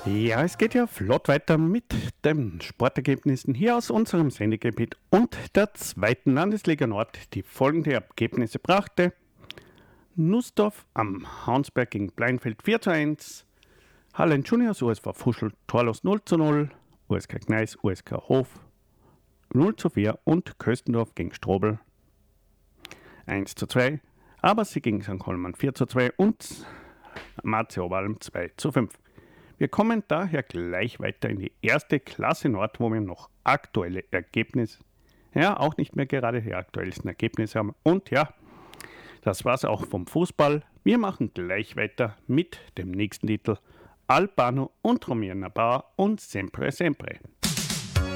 Ja, es geht ja flott weiter mit den Sportergebnissen hier aus unserem Sendegebiet und der zweiten Landesliga Nord, die folgende Ergebnisse brachte. Nussdorf am Haunsberg gegen Bleinfeld 4:1, Hallen Juniors USV Fuschl torlos 0:0, USK Gneis USK Hof 0:4 und Köstendorf gegen Strobel 1:2, Abersee gegen St. Holman 4:2 und Marzi Oberalm 2:5. Wir kommen daher gleich weiter in die erste Klasse Nord, wo wir noch aktuelle Ergebnisse, ja, auch nicht mehr gerade die aktuellsten Ergebnisse haben. Und ja, das war's auch vom Fußball. Wir machen gleich weiter mit dem nächsten Titel Albano und Romiana Bauer und Sempre Sempre.